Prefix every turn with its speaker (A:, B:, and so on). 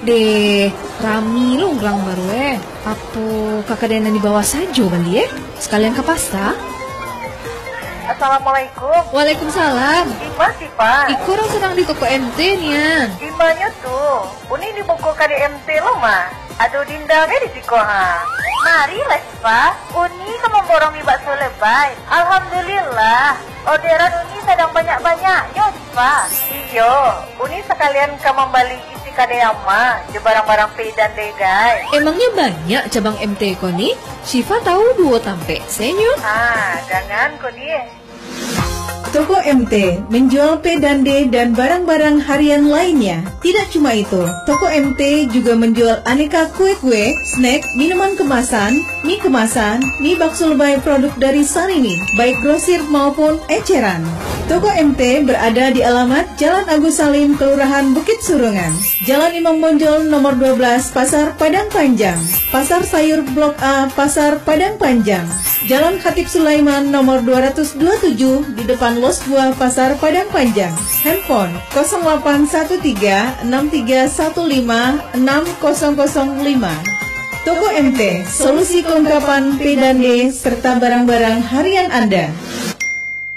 A: De, rami lo orang baru Apa kakak dena di bawah saja kan dia? Sekalian ke pasta?
B: Assalamualaikum.
A: Waalaikumsalam.
B: Ima sih Pak.
A: Iku orang sedang di toko MT nih.
B: Dimanya tuh? Uni di buku KDMT lo mah. Aduh Dinda di siko ha. Mari lah Pak. Uni kamu borong di bakso lebay. Alhamdulillah. Orderan Uni sedang banyak-banyaknya Pak. Iyo. Uni sekalian kamu balik isi kadeyama. Di barang-barang pedan deh guys.
A: Emangnya banyak cabang MT ko nih? Syifa tahu dua tampe senyo.
B: Jangan kok dia.
C: Toko MT menjual P dan D dan barang-barang harian lainnya. Tidak cuma itu, Toko MT juga menjual aneka kue-kue, snack, minuman kemasan, mie bakso lebay produk dari Sarini, baik grosir maupun eceran. Toko MT berada di alamat Jalan Agus Salim, Kelurahan Bukit Surungan, Jalan Imam Bonjol nomor 12, Pasar Padang Panjang, Pasar Sayur Blok A, Pasar Padang Panjang, Jalan Khatib Sulaiman nomor 227 di depan Los Buah, Pasar Padang Panjang. Handphone 0813 6315 6005. Toko MT, solusi kelengkapan P dan D serta barang-barang harian Anda.